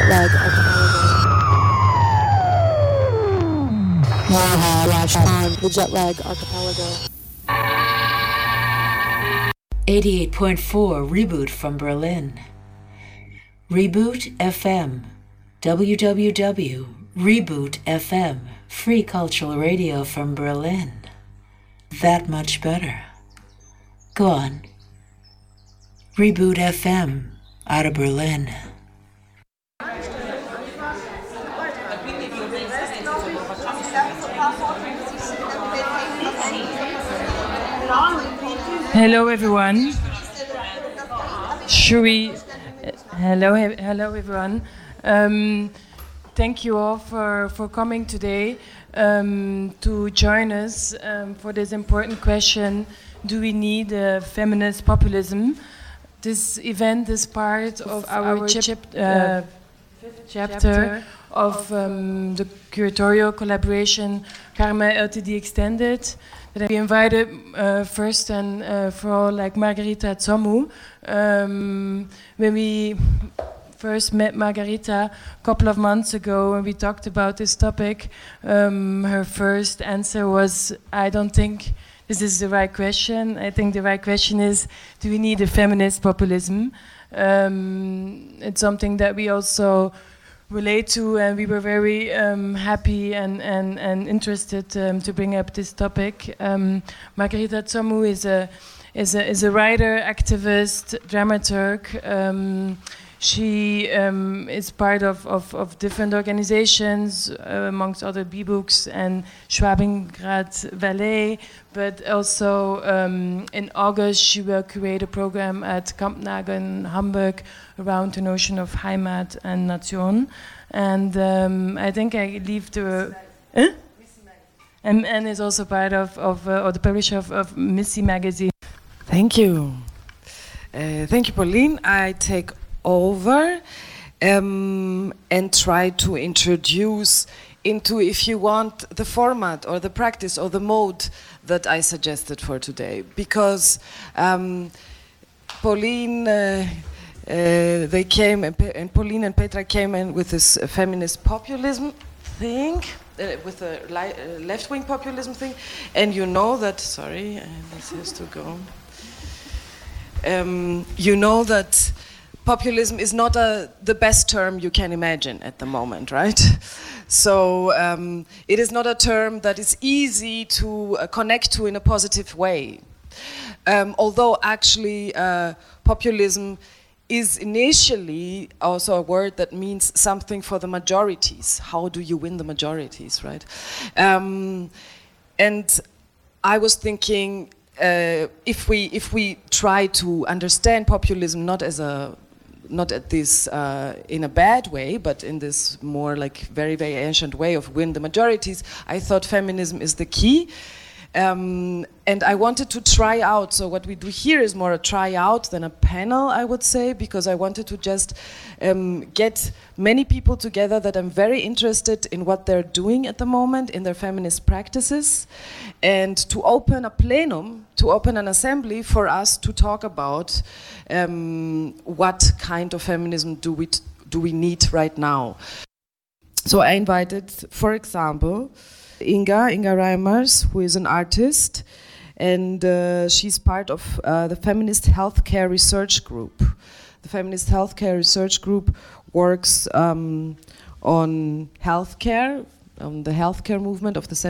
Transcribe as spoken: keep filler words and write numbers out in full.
Jet Lag Archipelago. Watch on the Jet Lag Archipelago. eighty-eight point four Reboot from Berlin. Reboot F M. w w w dot reboot f m. Free cultural radio from Berlin. That much better. Go on. Reboot F M out of Berlin. Hello everyone. Should we? Hello, he- hello everyone. Um, thank you all for, for coming today um, to join us um, for this important question: do we need uh, feminist populism? This event is part of, of our, our chip, uh, fifth chapter of um, the curatorial collaboration Karma L T D Extended. That we invited uh, first and uh, for all like Margarita Tsomu. Um, when we first met Margarita a couple of months ago and we talked about this topic, um, her first answer was, I don't think this is the right question. I think the right question is, do we need a feminist populism? Um, it's something that we also relate to, and we were very um, happy and, and, and interested um, to bring up this topic. Um, Margarita Tsomu is a, is, a, is a writer, activist, dramaturg. Um, she um, is part of, of, of different organizations, uh, amongst other B-Books and Schwabingrad Ballet, but also um, in August she will create a program at Kampnagel in Hamburg around the notion of Heimat and Nation. And um, I think I leave the... Huh? And, and is also part of, of uh, or the publisher of, of Missy magazine. Thank you. Uh, thank you, Pauline. I take over um, and try to introduce into, if you want, the format or the practice or the mode that I suggested for today. Because um, Pauline, uh, uh, they came, and, Pe- and Pauline and Petra came in with this uh, feminist populism thing, uh, with a li- uh, left-wing populism thing, and you know that, sorry, uh, this has to go. Um, you know that populism is not a, the best term you can imagine at the moment, right? So um, it is not a term that is easy to uh, connect to in a positive way. Um, although actually uh, populism is initially also a word that means something for the majorities. How do you win the majorities, right? Um, and I was thinking, uh, if we if we try to understand populism not as a not at this uh, in a bad way, but in this more like very very ancient way of win the majorities, I thought feminism is the key. Um, and I wanted to try out, so what we do here is more a try out than a panel, I would say, because I wanted to just um, get many people together that I'm very interested in what they're doing at the moment in their feminist practices, and to open a plenum, to open an assembly for us to talk about um, what kind of feminism do we, t- do we need right now. So I invited, for example, Inga, Inga Reimers, who is an artist, and uh, she's part of uh, the Feminist Healthcare Research Group. The Feminist Healthcare Research Group works um, on healthcare, on the healthcare movement of the